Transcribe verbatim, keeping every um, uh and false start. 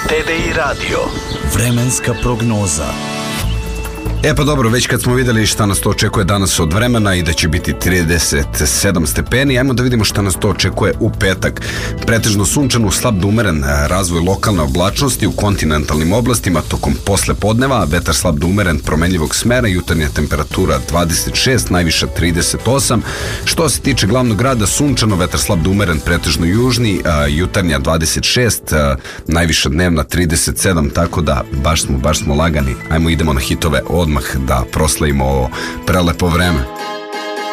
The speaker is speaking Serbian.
te ve i radio. Vremenska prognoza. E pa dobro, već kad smo vidjeli šta nas to očekuje danas od vremena i da će biti trideset sedam stepeni, ajmo da vidimo šta nas to očekuje u petak. Pretežno sunčan, slab do umeren razvoj lokalne oblačnosti u kontinentalnim oblastima tokom posle podneva, vetar slab do umeren promenljivog smera, jutarnja temperatura dvadeset šest, najviša trideset osam. Što se tiče glavnog grada, sunčano, vetar slab do umeren pretežno južni, jutarnja dvadeset šest, najviša dnevna trideset sedam, tako da baš smo, baš smo lagani. Ajmo idemo na hitove odmah da proslavimo ovo prelepo vreme.